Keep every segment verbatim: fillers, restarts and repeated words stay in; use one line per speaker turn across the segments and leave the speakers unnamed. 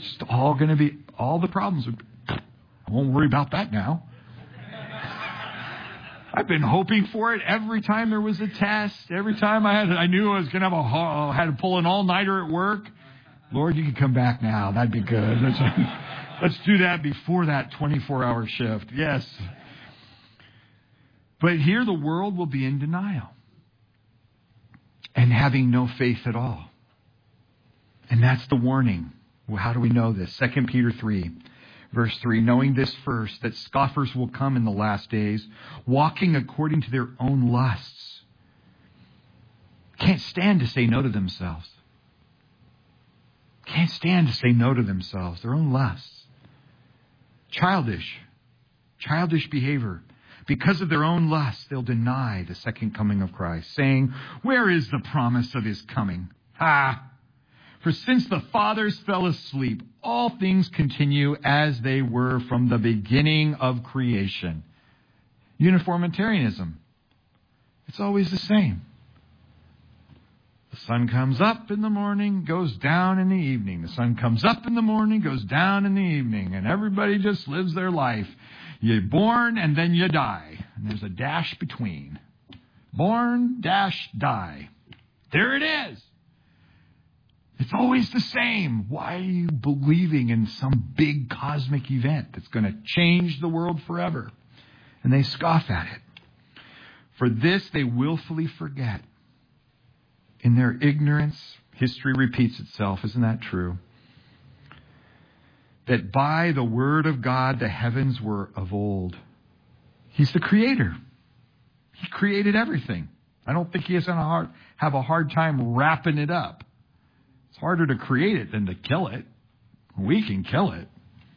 It's all going to be, all the problems. I won't worry about that now. I've been hoping for it every time there was a test. Every time I had, I knew I was going to have a, had to pull an all-nighter at work. Lord, you can come back now. That'd be good. Let's, let's do that before that twenty-four hour shift. Yes. But here the world will be in denial and having no faith at all. And that's the warning. Well, how do we know this? Second Peter three, verse three, knowing this first, that scoffers will come in the last days, walking according to their own lusts. Can't stand to say no to themselves. Can't stand to say no to themselves, their own lusts. Childish, childish behavior. Because of their own lusts, they'll deny the second coming of Christ, saying, where is the promise of his coming? Ah! For since the fathers fell asleep, all things continue as they were from the beginning of creation. Uniformitarianism. It's always the same. The sun comes up in the morning, goes down in the evening. The sun comes up in the morning, goes down in the evening. And everybody just lives their life. You're born and then you die. And there's a dash between. Born, dash, die. There it is. It's always the same. Why are you believing in some big cosmic event that's going to change the world forever? And they scoff at it. For this they willfully forget. In their ignorance, history repeats itself. Isn't that true? That by the word of God, the heavens were of old. He's the creator. He created everything. I don't think he has a hard, have a hard time wrapping it up. It's harder to create it than to kill it. We can kill it.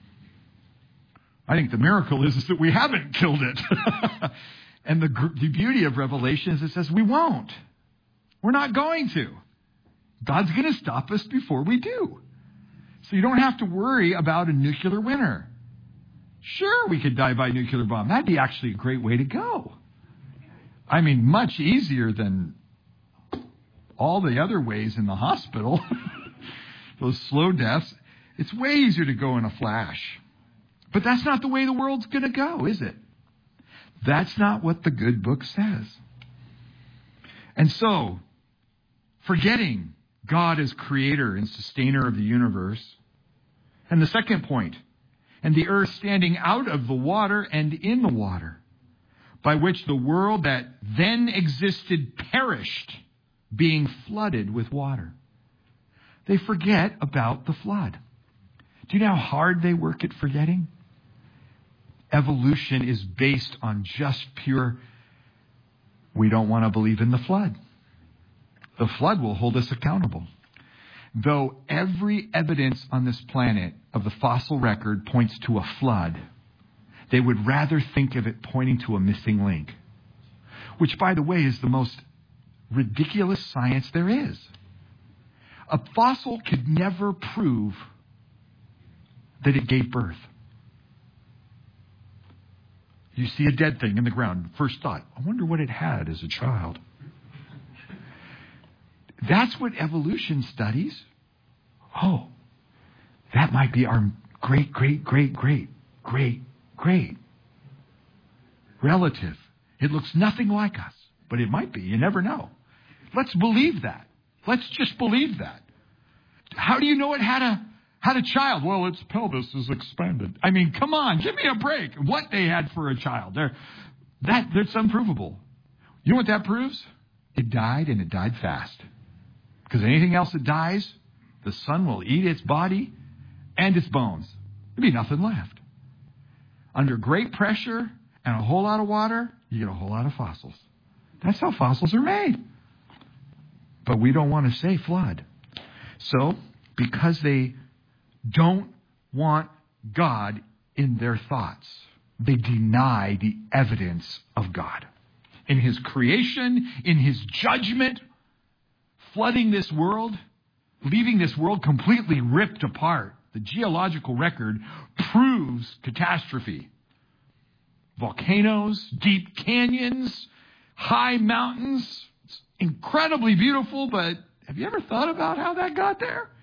I think the miracle is, is that we haven't killed it. And the, the beauty of Revelation is it says we won't. We're not going to. God's going to stop us before we do. So you don't have to worry about a nuclear winter. Sure, we could die by nuclear bomb. That'd be actually a great way to go. I mean, much easier than all the other ways in the hospital. Those slow deaths. It's way easier to go in a flash. But that's not the way the world's going to go, is it? That's not what the good book says. And so, forgetting God as creator and sustainer of the universe. And the second point, and the earth standing out of the water and in the water, by which the world that then existed perished, being flooded with water. They forget about the flood. Do you know how hard they work at forgetting? Evolution is based on just pure, we don't want to believe in the flood. The flood will hold us accountable. Though every evidence on this planet of the fossil record points to a flood, they would rather think of it pointing to a missing link. Which, by the way, is the most ridiculous science there is. A fossil could never prove that it gave birth. You see a dead thing in the ground. First thought, I wonder what it had as a child. That's what evolution studies. Oh, that might be our great, great, great, great, great, great relative. It looks nothing like us, but it might be. You never know. Let's believe that. Let's just believe that. How do you know it had a had a child? Well, its pelvis is expanded. I mean, come on, give me a break. What they had for a child. They're, that, that's unprovable. You know what that proves? It died, and it died fast. Because anything else that dies, the sun will eat its body and its bones. There'll be nothing left. Under great pressure and a whole lot of water, you get a whole lot of fossils. That's how fossils are made. But we don't want to say flood. So, because they don't want God in their thoughts, they deny the evidence of God. In his creation, in his judgment, flooding this world, leaving this world completely ripped apart. The geological record proves catastrophe. Volcanoes, deep canyons, high mountains. It's incredibly beautiful, but have you ever thought about how that got there?